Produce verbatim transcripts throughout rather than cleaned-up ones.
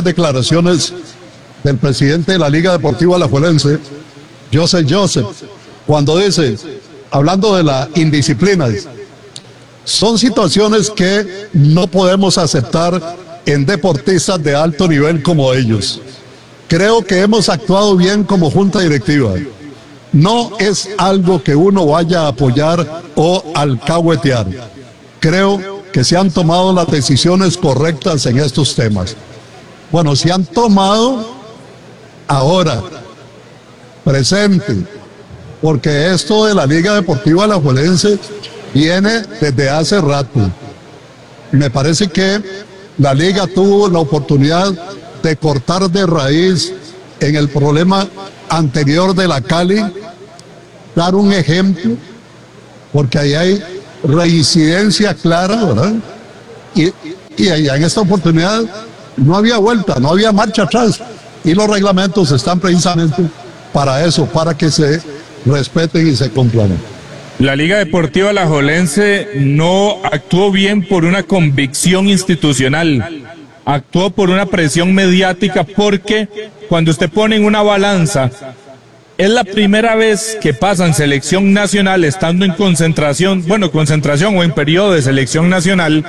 declaraciones del presidente de la Liga Deportiva Alajuelense, Joseph Joseph, cuando dice, hablando de la indisciplina, dice, son situaciones que no podemos aceptar en deportistas de alto nivel como ellos. Creo que hemos actuado bien como junta directiva. No es algo que uno vaya a apoyar o alcahuetear. Creo que se han tomado las decisiones correctas en estos temas. Bueno, se han tomado ahora, presente, porque esto de la Liga Deportiva Alajuelense viene desde hace rato. Me parece que la Liga tuvo la oportunidad de cortar de raíz en el problema anterior de la Cali, dar un ejemplo, porque ahí hay reincidencia clara, ¿verdad? Y, y allá en esta oportunidad no había vuelta, no había marcha atrás, y los reglamentos están precisamente para eso, para que se respeten y se cumplan. La Liga Deportiva Alajuelense no actuó bien por una convicción institucional, actuó por una presión mediática, porque cuando usted pone en una balanza, es la primera vez que pasan selección nacional estando en concentración, bueno, concentración o en periodo de selección nacional,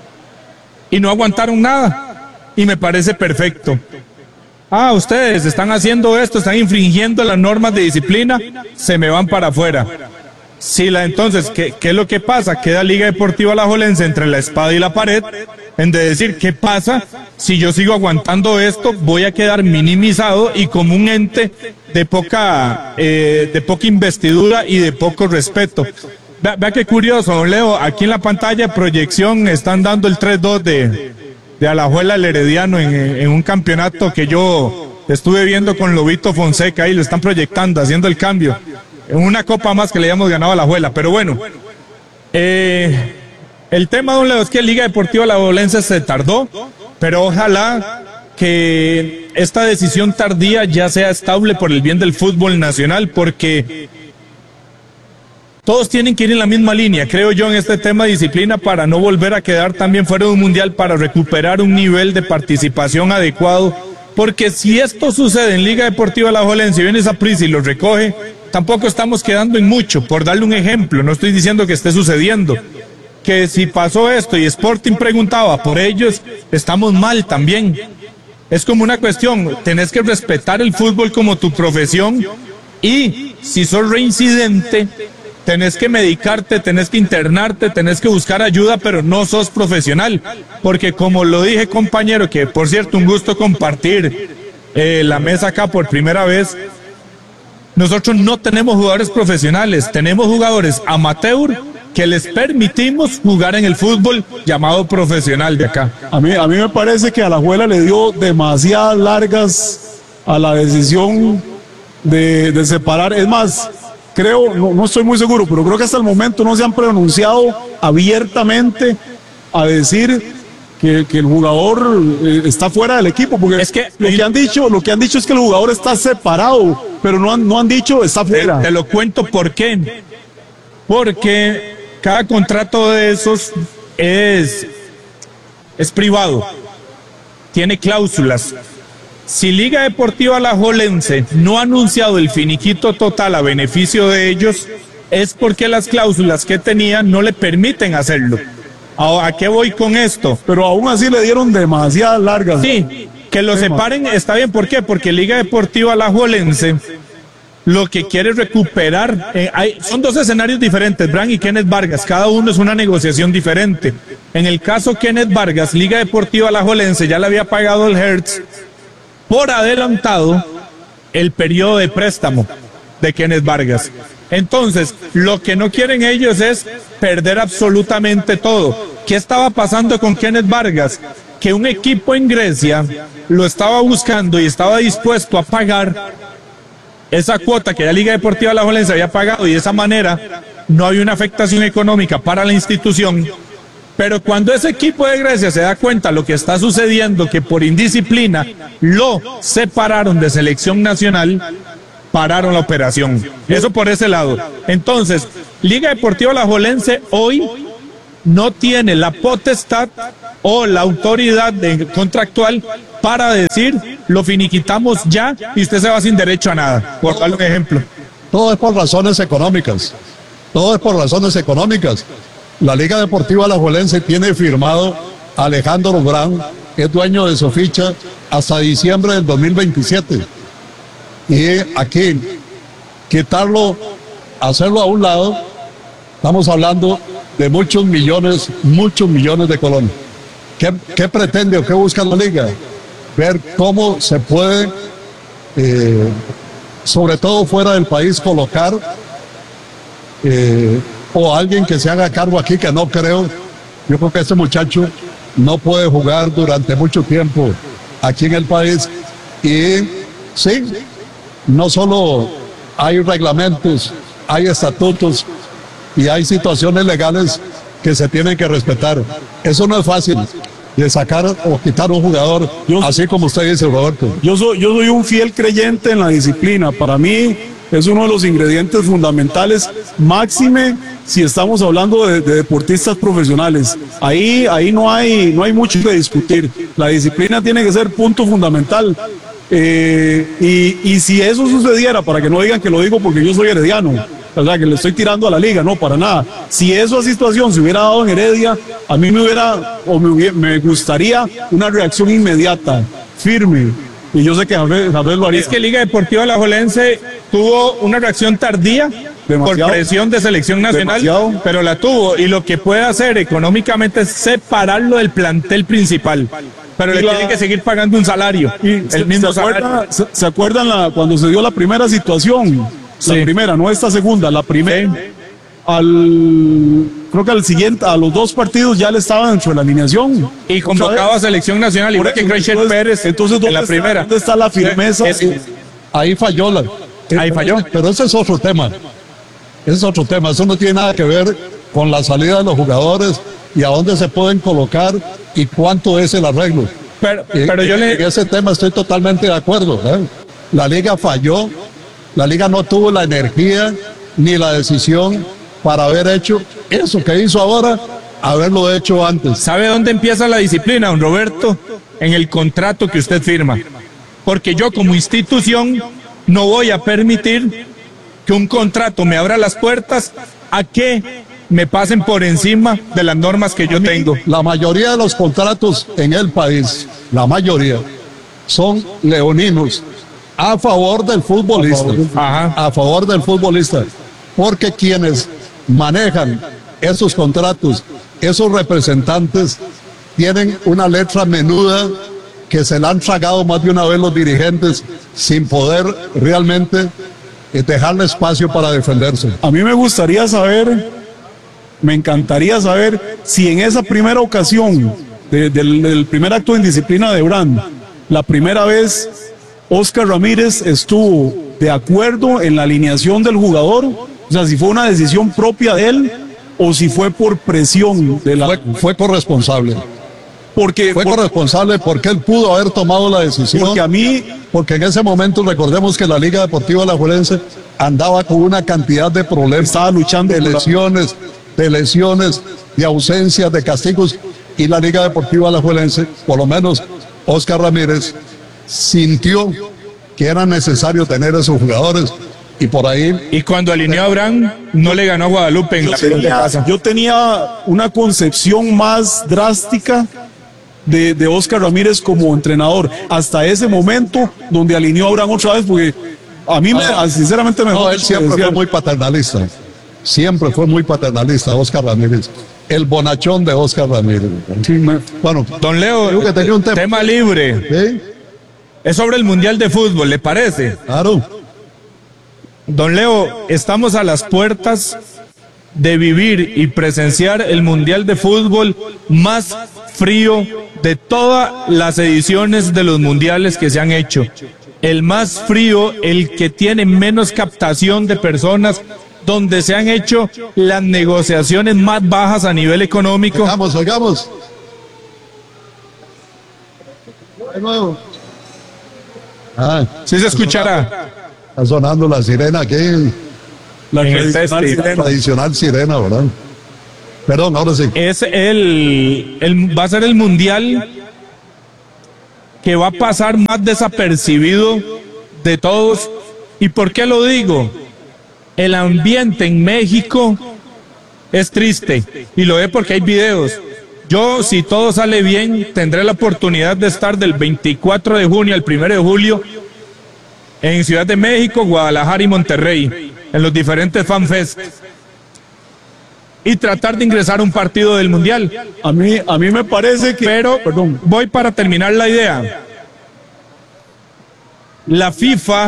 y no aguantaron nada, y me parece perfecto. Ah, ustedes están haciendo esto, están infringiendo las normas de disciplina, se me van para afuera. Sí, la, entonces, ¿qué, ¿qué es lo que pasa? Queda Liga Deportiva Alajuelense entre la espada y la pared, en de decir, ¿qué pasa? Si yo sigo aguantando esto, voy a quedar minimizado y como un ente de poca, eh, de poca investidura y de poco respeto. Vea, vea qué curioso, don Leo, aquí en la pantalla de proyección están dando el tres dos de, de Alajuela al Herediano en, en un campeonato que yo estuve viendo con Lobito Fonseca, ahí lo están proyectando, haciendo el cambio. En una copa más que le hayamos ganado a Alajuela, pero bueno, eh, el tema, don Leo, es que Liga Deportiva Alajuelense se tardó, pero ojalá que esta decisión tardía ya sea estable por el bien del fútbol nacional, porque todos tienen que ir en la misma línea, creo yo, en este tema de disciplina, para no volver a quedar también fuera de un mundial, para recuperar un nivel de participación adecuado, porque si esto sucede en Liga Deportiva Alajuelense y viene Saprissa y lo recoge, tampoco estamos quedando en mucho. Por darle un ejemplo, no estoy diciendo que esté sucediendo, que si pasó esto y Sporting preguntaba por ellos, estamos mal también. Es como una cuestión, tenés que respetar el fútbol como tu profesión, y si sos reincidente, tenés que medicarte, tenés que internarte, tenés que buscar ayuda, pero no sos profesional, porque como lo dije, compañero, que por cierto, un gusto compartir eh, la mesa acá por primera vez. Nosotros no tenemos jugadores profesionales, tenemos jugadores amateur que les permitimos jugar en el fútbol llamado profesional de acá. A mí, a mí me parece que Alajuela le dio demasiadas largas a la decisión de, de separar. Es más, creo, no, no estoy muy seguro, pero creo que hasta el momento no se han pronunciado abiertamente a decir que, que el jugador eh, está fuera del equipo, porque es que lo que han dicho, lo que han dicho es que el jugador está separado, pero no han, no han dicho está fuera. Te, te lo cuento por qué. Porque cada contrato de esos es, es privado, tiene cláusulas. Si Liga Deportiva Alajuelense no ha anunciado el finiquito total a beneficio de ellos, es porque las cláusulas que tenían no le permiten hacerlo. ¿A, a qué voy con esto? Pero aún así le dieron demasiadas largas. Sí, que lo separen está bien. ¿Por qué? Porque Liga Deportiva Alajuelense lo que quiere recuperar, eh, hay, son dos escenarios diferentes, Bran y Kenneth Vargas, cada uno es una negociación diferente. En el caso Kenneth Vargas, Liga Deportiva Alajuelense ya le había pagado el Hertz por adelantado el periodo de préstamo de Kenneth Vargas. Entonces, lo que no quieren ellos es perder absolutamente todo. ¿Qué estaba pasando con Kenneth Vargas? Que un equipo en Grecia lo estaba buscando y estaba dispuesto a pagar esa cuota que la Liga Deportiva Alajuelense había pagado, y de esa manera no había una afectación económica para la institución. Pero cuando ese equipo de Grecia se da cuenta lo que está sucediendo, que por indisciplina lo separaron de selección nacional, pararon la operación. Eso por ese lado. Entonces, Liga Deportiva Alajuelense hoy no tiene la potestad o la autoridad de, contractual para decir lo finiquitamos ya y usted se va sin derecho a nada, por darle un ejemplo. Todo es por razones económicas. Todo es por razones económicas. La Liga Deportiva Alajuelense tiene firmado a Alejandro Brand, que es dueño de su ficha, hasta diciembre del dos mil veintisiete. Y aquí, quitarlo, hacerlo a un lado, estamos hablando de muchos millones, muchos millones de colones. ¿Qué, qué pretende o qué busca la Liga? Ver cómo se puede, eh, sobre todo fuera del país, colocar eh, o alguien que se haga cargo aquí, que no creo. Yo creo que este muchacho no puede jugar durante mucho tiempo aquí en el país. Y sí, no solo hay reglamentos, hay estatutos y hay situaciones legales que se tienen que respetar. Eso no es fácil de sacar o quitar un jugador, yo, así como usted dice, Roberto. Yo soy, yo soy un fiel creyente en la disciplina. Para mí es uno de los ingredientes fundamentales, máxime si estamos hablando de, de deportistas profesionales. Ahí, ahí no hay, no hay mucho que discutir. La disciplina tiene que ser punto fundamental. Eh, y, y si eso sucediera, para que no digan que lo digo porque yo soy herediano, o sea, que le estoy tirando a la liga, no, para nada. Si esa situación se hubiera dado en Heredia, a mí me hubiera, o me, hubiera, me gustaría una reacción inmediata, firme. Y yo sé que Javier, Javier lo haría. Es que Liga Deportiva Alajuelense tuvo una reacción tardía demasiado, por presión de selección nacional, demasiado. Pero la tuvo. Y lo que puede hacer económicamente es separarlo del plantel principal. Pero y le la, tienen que seguir pagando un salario. Y el se, mismo se salario. Acuerda, se, ¿Se acuerdan la, cuando se dio la primera situación? La sí. primera, no esta segunda, la primera. Sí. Al, creo que al siguiente, a los dos partidos ya le estaba dentro de la alineación. Y convocaba a selección nacional, igual que Graciel Pérez entonces, en la está, primera. ¿Dónde está la firmeza? Es, es, ahí falló la. Ahí falló. Pero ese es otro tema. Ese es otro tema. Eso no tiene nada que ver con la salida de los jugadores y a dónde se pueden colocar y cuánto es el arreglo. Pero, pero y, yo le... En ese tema estoy totalmente de acuerdo. ¿eh? La liga falló. La liga no tuvo la energía ni la decisión para haber hecho eso que hizo ahora, haberlo hecho antes. ¿Sabe dónde empieza la disciplina, don Roberto? En el contrato que usted firma. Porque yo como institución no voy a permitir que un contrato me abra las puertas a que me pasen por encima de las normas que yo tengo. La mayoría de los contratos en el país, la mayoría, son leoninos. A favor del futbolista, Ajá. a favor del futbolista, porque quienes manejan esos contratos, esos representantes, tienen una letra menuda que se la han tragado más de una vez los dirigentes sin poder realmente dejarle espacio para defenderse. A mí me gustaría saber, me encantaría saber si en esa primera ocasión de, del, del primer acto de indisciplina de Brand, la primera vez Oscar Ramírez estuvo de acuerdo en la alineación del jugador, o sea, si fue una decisión propia de él o si fue por presión de la... Fue, fue corresponsable. Porque, fue por, corresponsable porque él pudo haber tomado la decisión. Porque a mí... Porque en ese momento recordemos que la Liga Deportiva Alajuelense andaba con una cantidad de problemas. Estaba luchando de lesiones, de lesiones, de ausencias, de castigos. Y la Liga Deportiva Alajuelense, por lo menos Oscar Ramírez, sintió que era necesario tener a esos jugadores y por ahí... Y cuando alineó a Abraham, no le ganó a Guadalupe en yo la tenía, casa. Yo tenía una concepción más drástica de, de Oscar Ramírez como entrenador, hasta ese momento donde alineó a Abraham otra vez, porque a mí, no, me, sinceramente, me no, él siempre decía, fue muy paternalista, siempre fue muy paternalista Oscar Ramírez. El bonachón de Oscar Ramírez. Sí, me, bueno, don Leo, que tenía un tema, tema libre. ¿Sí? Es sobre el Mundial de Fútbol, ¿le parece? Claro. Don Leo, estamos a las puertas de vivir y presenciar el Mundial de Fútbol más frío de todas las ediciones de los mundiales que se han hecho. El más frío, el que tiene menos captación de personas, donde se han hecho las negociaciones más bajas a nivel económico. Oigamos, oigamos. De nuevo. Ah, sí se escuchará. Está sonando la sirena aquí. La tradicional sirena. tradicional sirena, ¿verdad? Perdón, ahora sí. Es el, el, va a ser el mundial que va a pasar más desapercibido de todos. ¿Y por qué lo digo? El ambiente en México es triste, y lo es porque hay videos. Yo, si todo sale bien, tendré la oportunidad de estar del veinticuatro de junio al primero de julio en Ciudad de México, Guadalajara y Monterrey, en los diferentes FanFest, y tratar de ingresar a un partido del Mundial. A mí, a mí me parece que... Pero, perdón, voy para terminar la idea. La FIFA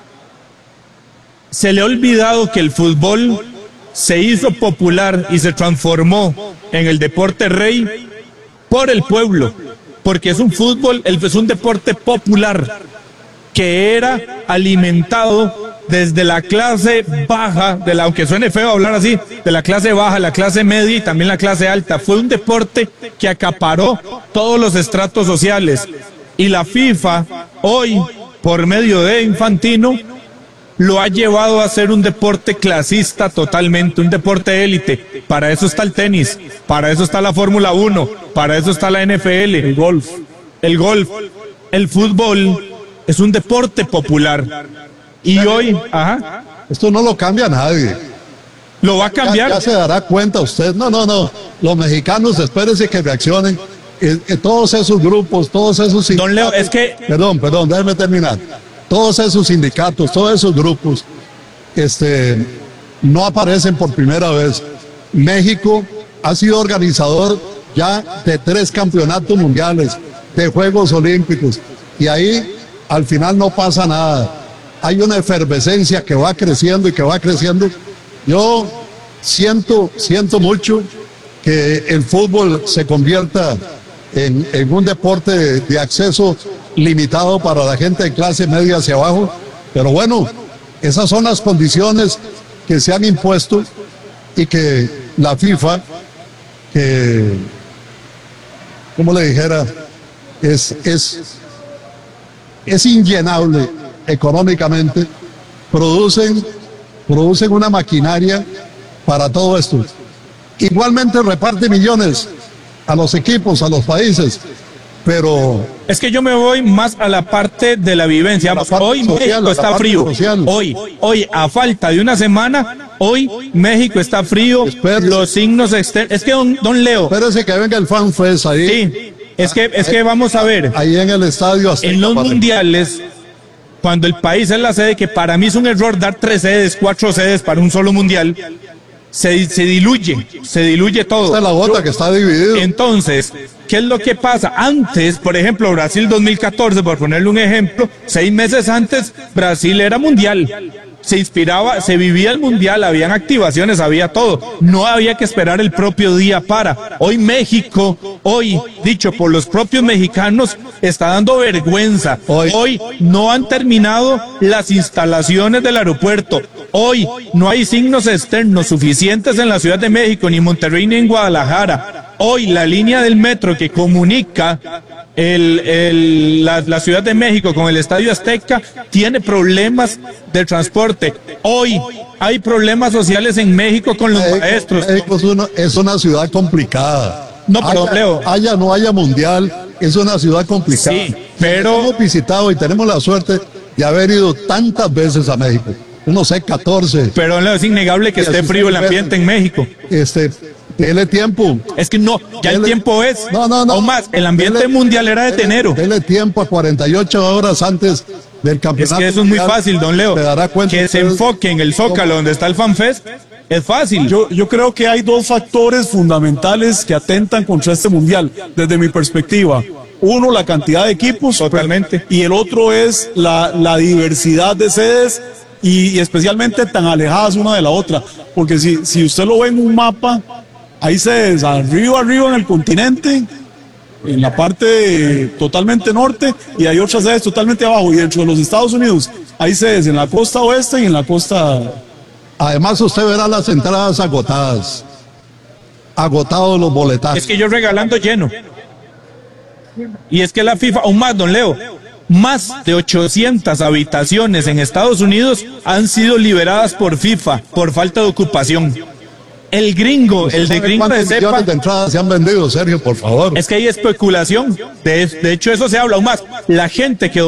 se le ha olvidado que el fútbol se hizo popular y se transformó en el deporte rey por el pueblo, porque es un fútbol, es un deporte popular que era alimentado desde la clase baja, de la, aunque suene feo hablar así, de la clase baja, la clase media y también la clase alta. Fue un deporte que acaparó todos los estratos sociales, y la FIFA hoy, por medio de Infantino, lo ha llevado a ser un deporte clasista totalmente, un deporte élite. Para eso está el tenis, para eso está la Fórmula uno, para eso está la N F L, el golf. El golf, el fútbol es un deporte popular. Y hoy, ajá, Esto no lo cambia nadie. lo va a Ya, cambiar. ya se dará cuenta usted. No, no, no. Los mexicanos, espérense que reaccionen. Eh, eh, todos esos grupos, todos esos sindicatos. Don Leo, es que... Perdón, perdón, déjeme terminar. Todos esos sindicatos, todos esos grupos, este, no aparecen por primera vez. México ha sido organizador ya de tres campeonatos mundiales, de Juegos Olímpicos, y ahí al final no pasa nada. Hay una efervescencia que va creciendo y que va creciendo. Yo siento, siento mucho que el fútbol se convierta en, en un deporte de, de acceso limitado para la gente de clase media hacia abajo, pero bueno, esas son las condiciones que se han impuesto y que la FIFA, que, como le dijera, es, es, es inllenable económicamente, producen, producen una maquinaria para todo esto. Igualmente reparte millones a los equipos, a los países, pero Es que yo me voy más a la parte de la vivencia. La parte Hoy social, México la está parte frío. social. Hoy, hoy, a falta de una semana, hoy México está frío. Espérese. Los signos externos. Es que don, don Leo, espérese que venga el FanFest ahí, sí, es que, es que vamos a ver, ahí en el estadio Azteca, en los padre. mundiales, cuando el país es la sede, que para mí es un error dar tres sedes, cuatro sedes para un solo mundial, se, se diluye, se diluye todo. Esta es la gota que está dividido. Entonces, ¿qué es lo que pasa? Antes, por ejemplo, Brasil dos mil catorce, por ponerle un ejemplo, seis meses antes, Brasil era mundial. Se inspiraba, se vivía el mundial, habían activaciones, había todo. No había que esperar el propio día para. Hoy México, hoy, dicho por los propios mexicanos, está dando vergüenza. Hoy- Hoy no han terminado las instalaciones del aeropuerto. Hoy no hay signos externos suficientes en la Ciudad de México, ni en Monterrey, ni en Guadalajara. Hoy la línea del metro que comunica el, el, la, la Ciudad de México con el Estadio Azteca tiene problemas de transporte. Hoy hay problemas sociales en México con los México, maestros. México es, una, es una ciudad complicada. No, pero, haya, Leo. haya no haya mundial, es una ciudad complicada. Sí, pero- hemos visitado y tenemos la suerte de haber ido tantas veces a México. No sé, catorce. Pero Leo, es innegable que esté frío el ambiente en México. Este, dele tiempo. Es que no, ya el Dele- tiempo es. No, no, no. Aún más, el ambiente Dele- mundial era de dele- enero. Dele tiempo a cuarenta y ocho horas antes del Es campeonato. que eso es muy mundial. fácil, don Leo. Se dará cuenta Que se usted enfoque en el Zócalo, donde está el FanFest, es fácil. Yo, yo creo que hay dos factores fundamentales que atentan contra este mundial, desde mi perspectiva. Uno, la cantidad de equipos. Totalmente. Y el otro es la, la diversidad de sedes y, y especialmente tan alejadas una de la otra. Porque si, si usted lo ve en un mapa, hay sedes arriba, arriba en el continente, en la parte totalmente norte, y hay otras sedes totalmente abajo. Y dentro de los Estados Unidos hay sedes en la costa oeste y en la costa... Además, usted verá las entradas agotadas. Agotados los boletazos. Es que yo regalando lleno. Y es que la FIFA, aún más, don Leo, más de ochocientas habitaciones en Estados Unidos han sido liberadas por FIFA por falta de ocupación. El gringo, ¿Usted el de sabe gringo de cuántos cepa. millones de entradas se han vendido, Sergio, por favor? Es que hay especulación. De, de hecho, eso se habla aún más. La gente que